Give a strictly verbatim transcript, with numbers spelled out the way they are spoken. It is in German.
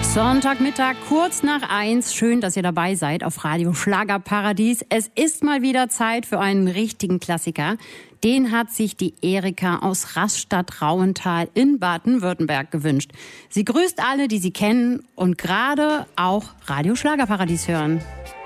Sonntagmittag, kurz nach eins. Schön, dass ihr dabei seid auf Radio Schlagerparadies. Es ist mal wieder Zeit für einen richtigen Klassiker. Den hat sich die Erika aus Rastatt-Rauental in Baden-Württemberg gewünscht. Sie grüßt alle, die sie kennen und gerade auch Radio Schlagerparadies hören.